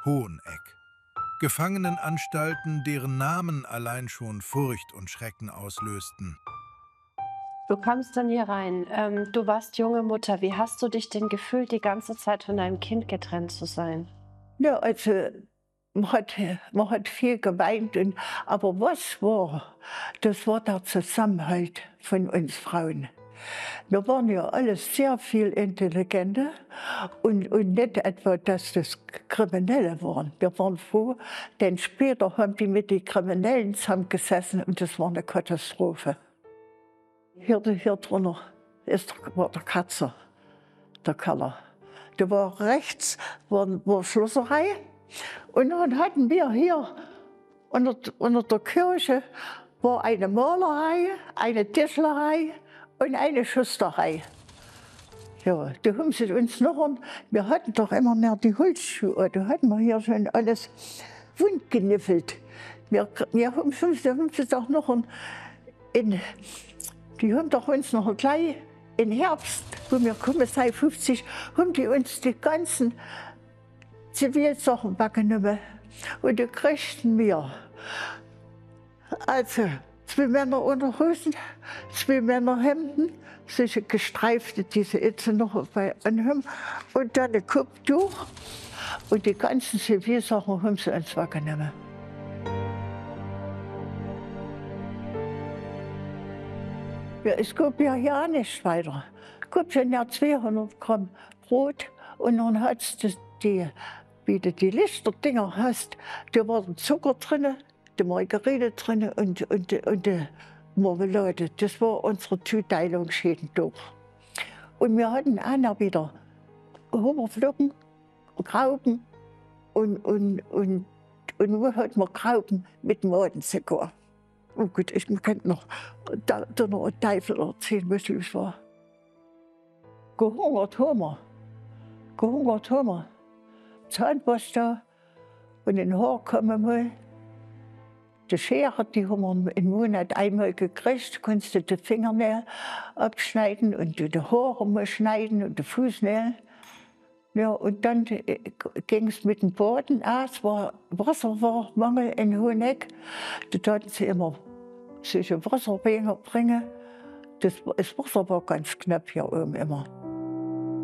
Hoheneck. Gefangenenanstalten, deren Namen allein schon Furcht und Schrecken auslösten. Du kamst dann hier rein. Du warst junge Mutter. Wie hast du dich denn gefühlt, die ganze Zeit von deinem Kind getrennt zu sein? Ja, also man hat viel geweint, aber was war, das war der Zusammenhalt von uns Frauen. Wir waren ja alles sehr viel intelligenter und nicht etwa, dass das Kriminelle waren. Wir waren froh, denn später haben die mit den Kriminellen zusammengesessen und das war eine Katastrophe. Hier drunter war der Katzer, der Keller. Da war rechts war Schlosserei und dann hatten wir hier unter der Kirche war eine Malerei, eine Tischlerei und eine Schusterei. Ja, da haben sie uns noch, wir hatten doch immer mehr die Holzschuhe, da hatten wir hier schon alles wundgeniffelt. Wir haben sie doch noch die haben doch uns noch gleich im Herbst, wo wir kommen, seit 50, haben die uns die ganzen Zivilsachen weggenommen. Und die kriegten wir. Also 2 Männer Unterhosen, 2 Männer Hemden, solche gestreifte, diese jetzt noch bei anhaben, und dann ein Kopftuch. Und die ganzen Zivilsachen haben sie uns weggenommen. Ja, es gab ja hier nicht weiter. Es gab schon ja 200 Gramm Brot und dann hast du wie du die Lichterdinger hast, da war der Zucker drin, die Margarine drin und die Marmelade. Das war unsere Zuteilung jeden Tag. Und wir hatten auch noch wieder Hummerflocken, Graupen und wo hatten wir Graupen mit Madenzucker. Oh gut, ich kann noch einen Teufel erzählen, was los war. Gehungert haben wir. Gehungert haben wir. Zahnpasta und ein Haar kommen mal. Die Schere, die haben wir im Monat einmal gekriegt. Konntest du die Fingernägel abschneiden und die Haare mal schneiden und die Fußnägel. Ja, und dann ging es mit dem Baden aus. Wasser war Mangel in Hoheneck. Da taten sie immer solche Wasserbecher bringen. Das Wasser war ganz knapp hier oben immer.